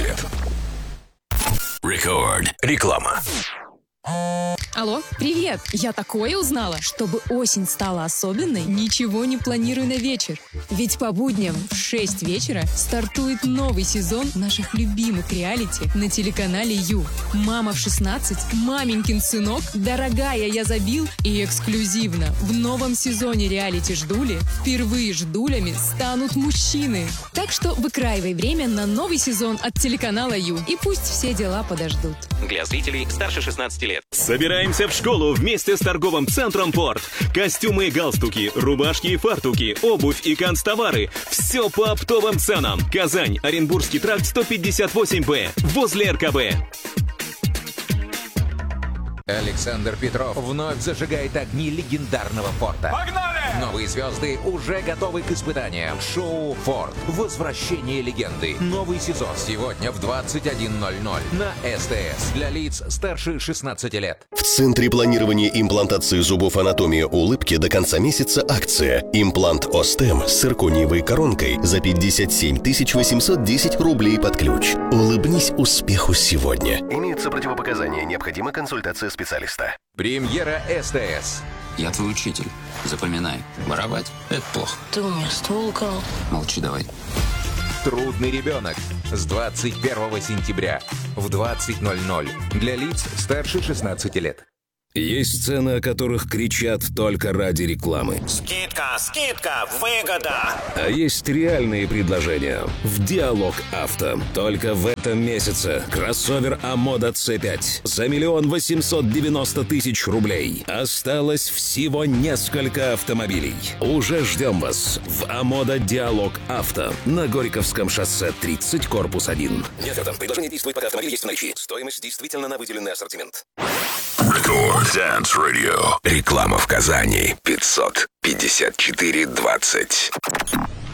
лет. Рекорд. Реклама. Алло, привет! Я такое узнала. Чтобы осень стала особенной, ничего не планирую на вечер. Ведь по будням в 6 вечера стартует новый сезон наших любимых реалити на телеканале Ю. «Мама в 16», «Маменькин сынок», «Дорогая, я забил» и эксклюзивно в новом сезоне реалити «Ждули» впервые ждулями станут мужчины. Так что выкраивай время на новый сезон от телеканала Ю. И пусть все дела подождут. Для зрителей старше 16 лет. Собираемся в школу вместе с торговым центром «Порт». Костюмы и галстуки, рубашки и фартуки, обувь и канцтовары. Все по оптовым ценам. Казань, Оренбургский тракт 158Б, возле РКБ. Александр Петров вновь зажигает огни легендарного «Форда». Погнали! Новые звезды уже готовы к испытаниям. Шоу «Форд. Возвращение легенды». Новый сезон сегодня в 21:00 на СТС. Для лиц старше 16 лет. В Центре планирования имплантации зубов «Анатомия улыбки» до конца месяца акция. Имплант Остем с циркониевой коронкой за 57 810 рублей под ключ. Улыбнись успеху сегодня. Имеются противопоказания. Необходима консультация специалиста. Премьера СТС. Я твой учитель. Запоминай. Воровать – это плохо. Ты у меня ствол украл. Молчи давай. Трудный ребенок. С 21 сентября в 20:00 для лиц старше 16 лет. Есть сцены, о которых кричат только ради рекламы. Скидка, скидка, выгода. А есть реальные предложения. В Диалог Авто. Только в этом месяце. Кроссовер Амода C5 за 1 890 000 рублей. Осталось всего несколько автомобилей. Уже ждем вас в Амода Диалог Авто на Горьковском шоссе 30, корпус 1. Нет, предложение действует, пока автомобиль есть в наличии. Стоимость действительно на выделенный ассортимент. Рекорд Dance Radio. Реклама в Казани 554-20.